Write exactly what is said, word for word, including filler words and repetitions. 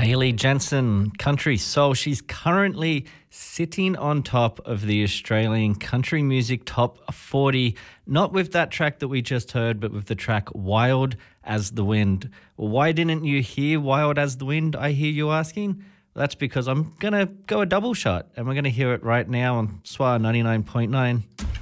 Hayley Jensen, Country Soul. She's currently sitting on top of the Australian Country Music Top forty, not with that track that we just heard, but with the track Wild as the Wind. Why didn't you hear Wild as the Wind, I hear you asking? That's because I'm going to go a double shot, and we're going to hear it right now on S W R ninety-nine point nine.